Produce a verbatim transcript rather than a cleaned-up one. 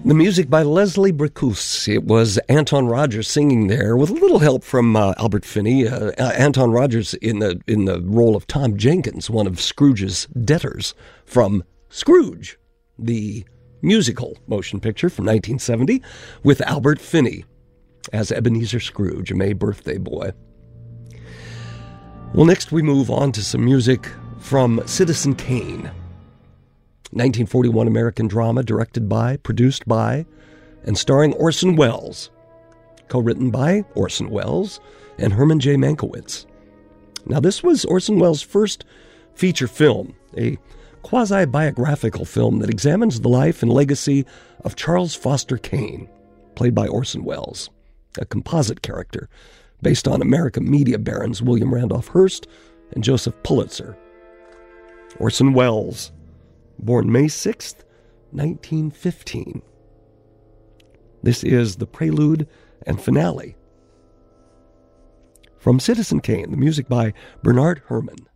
The music by Leslie Bricusse. It was Anton Rogers singing there with a little help from uh, Albert Finney. Uh, uh, Anton Rogers in the in the role of Tom Jenkins, one of Scrooge's debtors from Scrooge, the musical motion picture from nineteen seventy, with Albert Finney as Ebenezer Scrooge, a May birthday boy. Well, next we move on to some music from Citizen Kane. nineteen forty-one American drama directed by, produced by, and starring Orson Welles. Co-written by Orson Welles and Herman J. Mankiewicz. Now, this was Orson Welles' first feature film, a quasi-biographical film that examines the life and legacy of Charles Foster Kane, played by Orson Welles, a composite character based on American media barons William Randolph Hearst and Joseph Pulitzer. Orson Welles, born May sixth, nineteen fifteen. This is the prelude and finale. From Citizen Kane, the music by Bernard Herrmann.